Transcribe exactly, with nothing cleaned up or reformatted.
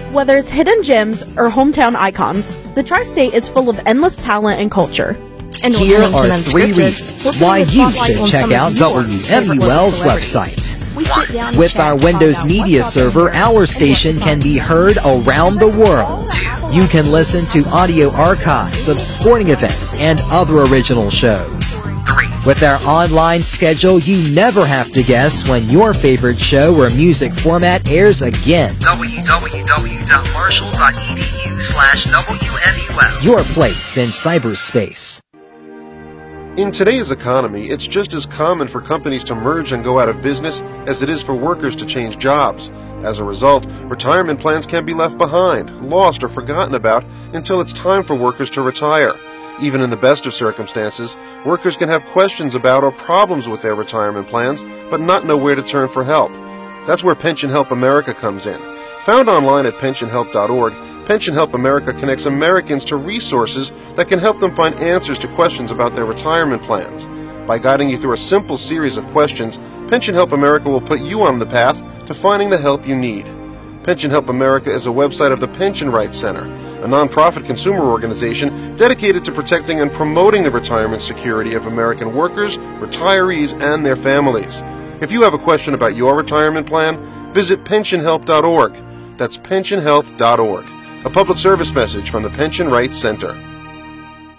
Whether it's hidden gems or hometown icons, the Tri-State is full of endless talent and culture. And here are three reasons why you should check out W M U L's website. One, with our Windows Media Server, our station can be heard around the world. You can listen to audio archives of sporting events and other original shows. Three, with our online schedule, you never have to guess when your favorite show or music format airs again. w w w dot marshall dot e d u slash W M U L. Your place in cyberspace. In today's economy, it's just as common for companies to merge and go out of business as it is for workers to change jobs. As a result, retirement plans can be left behind, lost, or forgotten about until it's time for workers to retire. Even in the best of circumstances, workers can have questions about or problems with their retirement plans, but not know where to turn for help. That's where Pension Help America comes in. Found online at pension help dot org, Pension Help America connects Americans to resources that can help them find answers to questions about their retirement plans. By guiding you through a simple series of questions, Pension Help America will put you on the path to finding the help you need. Pension Help America is a website of the Pension Rights Center, a nonprofit consumer organization dedicated to protecting and promoting the retirement security of American workers, retirees, and their families. If you have a question about your retirement plan, visit pension help dot org. That's pension help dot org. A public service message from the Pension Rights Center.